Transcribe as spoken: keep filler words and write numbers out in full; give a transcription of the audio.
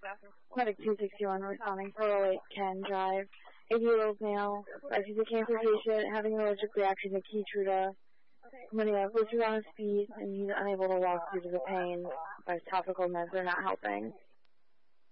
Medic two sixty-one responding for oh eight Ken Drive. eighty-year-old male, is a cancer patient, having an allergic reaction to Keytruda. When he has blisters on his feet and he's unable to walk due to the pain, but his topical meds are not helping.